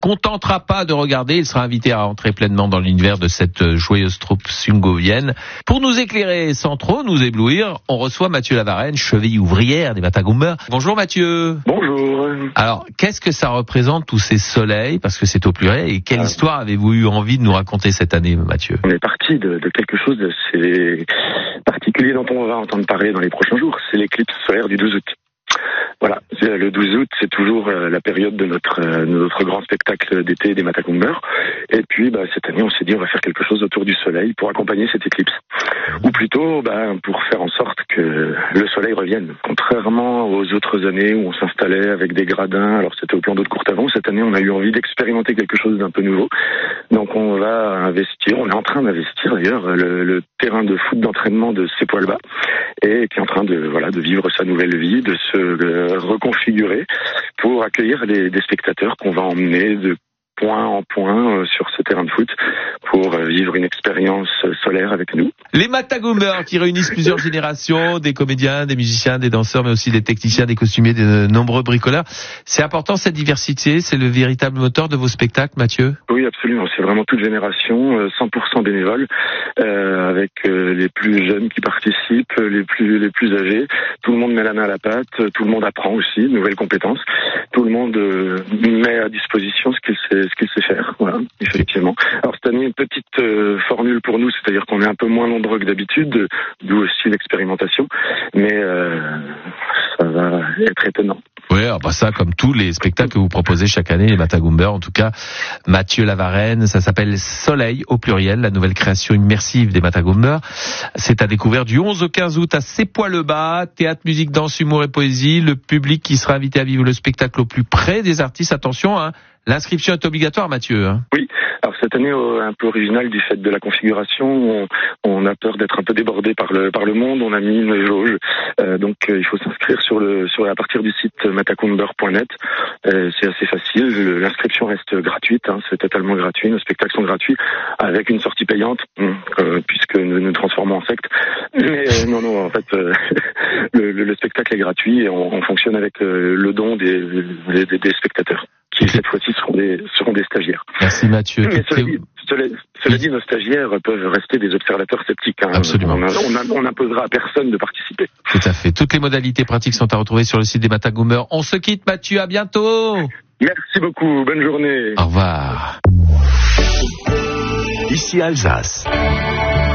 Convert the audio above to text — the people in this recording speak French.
contentera pas de regarder. Il sera invité à entrer pleinement dans l'univers de cette joyeuse troupe sungovienne. Pour nous éclairer sans trop nous éblouir, on reçoit Mathieu Lavarenne, cheville ouvrière des Matagumber. Bonjour Mathieu. Bonjour. Alors, qu'est-ce que ça représente tous ces soleils, parce que c'est au pluriel, et quelle histoire avez-vous eu envie de nous raconter cette année, Mathieu? On est parti de quelque chose d'assez particulier dont on va entendre parler dans les prochains jours. C'est l'éclipse solaire du 12 août. Voilà, le 12 août, c'est toujours la période de notre grand spectacle d'été des Matagumber. Et puis, cette année, on s'est dit, on va faire quelque chose autour du soleil pour accompagner cette éclipse. Ou plutôt, pour faire en sorte que le soleil revienne. Contrairement aux autres années où on s'installait avec des gradins, alors c'était au plan d'eau de Courtavon, cette année, on a eu envie d'expérimenter quelque chose d'un peu nouveau. Donc, on va investir, on est en train d'investir d'ailleurs, le terrain de foot d'entraînement de Sepoilba, et qui est en train de vivre sa nouvelle vie, de se reconfigurer pour accueillir des spectateurs qu'on va emmener de point en point sur ce terrain de foot pour vivre une expérience solaire avec nous. Les Matagumber qui réunissent plusieurs générations, des comédiens, des musiciens, des danseurs, mais aussi des techniciens, des costumiers, de nombreux bricoleurs. C'est important cette diversité, c'est le véritable moteur de vos spectacles, Mathieu? Oui, absolument. C'est vraiment toute génération, 100% bénévoles, avec les plus jeunes qui participent, les plus âgés. Tout le monde met la main à la pâte, tout le monde apprend aussi de nouvelles compétences. Tout le monde met à disposition ce qu'il sait faire. Voilà, effectivement. Alors cette année, une petite formule pour nous, c'est-à-dire qu'on est un peu moins nombreux que d'habitude, d'où aussi l'expérimentation, mais ça va être étonnant. Oui, ça comme tous les spectacles que vous proposez chaque année, les Matagumber, en tout cas, Mathieu Lavarenne, ça s'appelle Soleil au pluriel, la nouvelle création immersive des Matagumber. C'est à découvrir du 11 au 15 août à Sepoilba, théâtre, musique, danse, humour et poésie. Le public qui sera invité à vivre le spectacle au plus près des artistes. Attention, l'inscription est obligatoire, Mathieu. Oui. Alors cette année, un peu original du fait de la configuration, on a peur d'être un peu débordé par le monde. On a mis une jauge, donc il faut s'inscrire à partir du site matagumber.net. C'est assez facile. L'inscription reste gratuite, c'est totalement gratuit. Nos spectacles sont gratuits, avec une sortie payante, puisque nous transformons en secte. Mais non, en fait, le spectacle est gratuit et on fonctionne avec le don des spectateurs, qui cette fois-ci seront des stagiaires. Merci Mathieu. Mais cela dit, nos stagiaires peuvent rester des observateurs sceptiques. Absolument. On n'imposera à personne de participer. Tout à fait. Toutes les modalités pratiques sont à retrouver sur le site des Matagumber. On se quitte, Mathieu. À bientôt. Merci beaucoup. Bonne journée. Au revoir. Ici Alsace.